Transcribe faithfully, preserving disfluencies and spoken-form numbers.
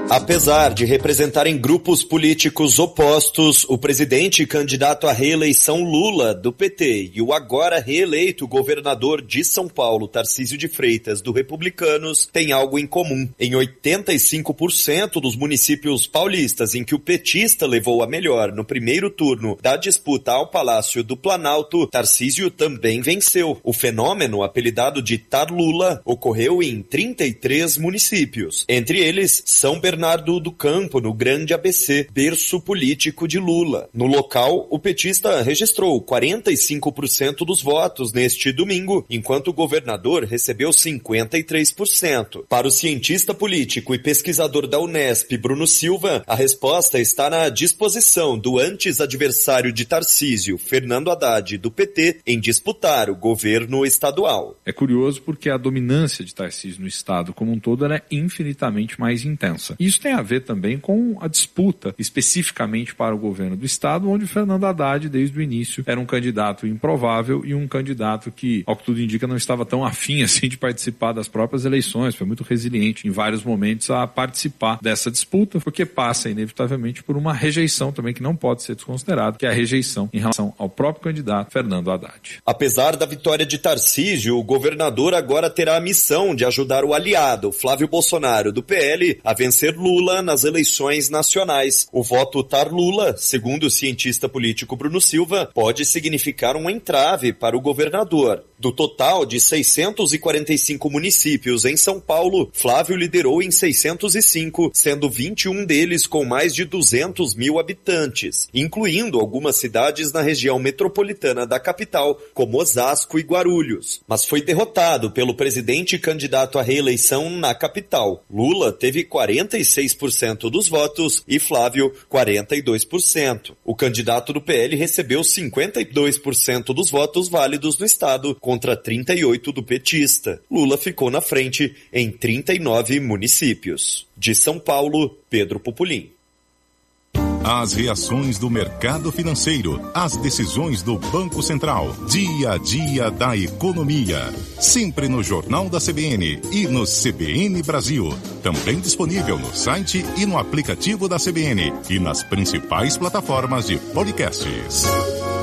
Apesar de representarem grupos políticos opostos, o presidente e candidato à reeleição Lula, do P T, e o agora reeleito governador de São Paulo, Tarcísio de Freitas, do Republicanos, têm algo em comum. Em oitenta e cinco por cento dos municípios paulistas em que o petista levou a melhor no primeiro turno da disputa ao Palácio do Planalto, Tarcísio também venceu. O fenômeno, apelidado de Tarlula, ocorreu em trinta e três municípios. Entre eles, São Bernardo Bernardo do Campo, no Grande A B C, berço político de Lula. No local, o petista registrou quarenta e cinco por cento dos votos neste domingo, enquanto o governador recebeu cinquenta e três por cento. Para o cientista político e pesquisador da Unesp, Bruno Silva, a resposta está na disposição do antes adversário de Tarcísio, Fernando Haddad, do P T, em disputar o governo estadual. É curioso porque a dominância de Tarcísio no estado como um todo é infinitamente mais intensa. Isso tem a ver também com a disputa especificamente para o governo do estado, onde Fernando Haddad, desde o início, era um candidato improvável e um candidato que, ao que tudo indica, não estava tão afim assim de participar das próprias eleições, foi muito resiliente em vários momentos a participar dessa disputa, porque passa inevitavelmente por uma rejeição também que não pode ser desconsiderada, que é a rejeição em relação ao próprio candidato Fernando Haddad. Apesar da vitória de Tarcísio, o governador agora terá a missão de ajudar o aliado, Flávio Bolsonaro, do P L, a vencer Lula nas eleições nacionais. O voto Tarlula, segundo o cientista político Bruno Silva, pode significar um entrave para o governador. Do total de seiscentos e quarenta e cinco municípios em São Paulo, Flávio liderou em seiscentos e cinco, sendo vinte e um deles com mais de duzentos mil habitantes, incluindo algumas cidades na região metropolitana da capital, como Osasco e Guarulhos. Mas foi derrotado pelo presidente e candidato à reeleição na capital. Lula teve quarenta e seis por cento dos votos e Flávio quarenta e dois por cento. O candidato do P L recebeu cinquenta e dois por cento dos votos válidos no estado, contra trinta e oito por cento do petista. Lula ficou na frente em trinta e nove municípios. De São Paulo, Pedro Pupulim. As reações do mercado financeiro, as decisões do Banco Central, dia a dia da economia. Sempre no Jornal da C B N e no C B N Brasil. Também disponível no site e no aplicativo da C B N e nas principais plataformas de podcasts.